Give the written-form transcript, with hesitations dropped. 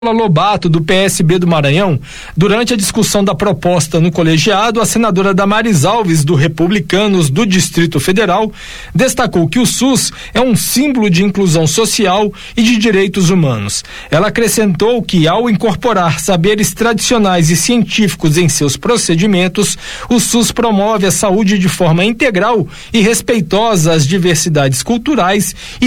Lobato, do PSB do Maranhão, durante a discussão da proposta no colegiado, a senadora Damares Alves, do Republicanos do Distrito Federal, destacou que o SUS é um símbolo de inclusão social e de direitos humanos. Ela acrescentou que, ao incorporar saberes tradicionais e científicos em seus procedimentos, o SUS promove a saúde de forma integral e respeitosa às diversidades culturais e